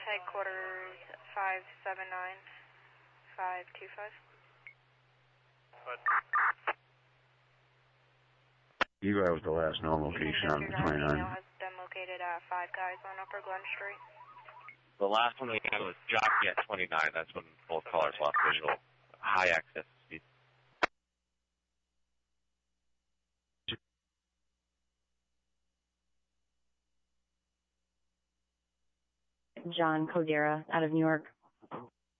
Headquarters 579-525. You guys was the last known location on the 29. Has been located at Five Guys on Upper Glen Street. The last one we had was Jockey at 29. That's when both callers lost visual. High access speed. John Codera out of New York.